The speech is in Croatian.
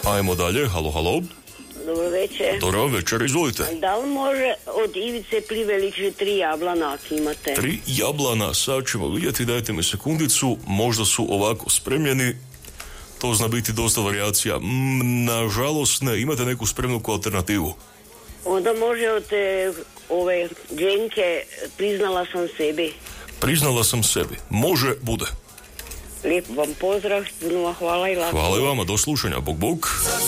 Ajmo dalje, halo. Dobro večer. Dobro večer, izvolite. Da li može od Ivice Privelić 3 jablana ako imate? 3 jablana, sad ćemo vidjeti, dajte mi sekundicu, možda su ovako spremljeni, to zna biti dosta varijacija. Nažalost ne, imate neku spremnu alternativu? Onda može od ove Dženke Priznala sam sebi. Priznala sam sebi, može, bude. Lijep vam pozdrav, puno hvala i lako. Hvala i vama, do slušanja, bok.